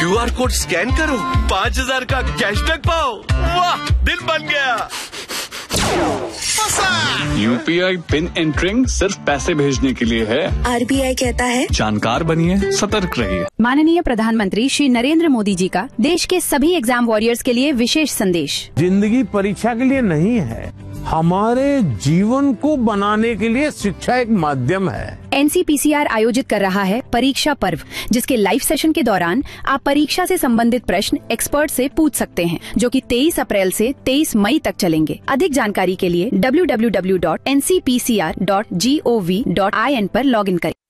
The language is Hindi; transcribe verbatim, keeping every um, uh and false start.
क्यूआर कोड स्कैन करो, पाँच हजार का कैशबैक पाओ। वाह, दिल बन गया। यूपीआई पिन एंटरिंग सिर्फ पैसे भेजने के लिए है। आरबीआई कहता है जानकार बनिए, सतर्क रहिए। माननीय प्रधानमंत्री श्री नरेंद्र मोदी जी का देश के सभी एग्जाम वॉरियर्स के लिए विशेष संदेश। जिंदगी परीक्षा के लिए नहीं है, हमारे जीवन को बनाने के लिए शिक्षा एक माध्यम है। एनसीपीसीआर आयोजित कर रहा है परीक्षा पर्व, जिसके लाइव सेशन के दौरान आप परीक्षा से संबंधित प्रश्न एक्सपर्ट से पूछ सकते हैं, जो कि तेईस अप्रैल से तेईस मई तक चलेंगे। अधिक जानकारी के लिए W W W dot N C P C R dot G O V dot I N पर लॉगिन करें।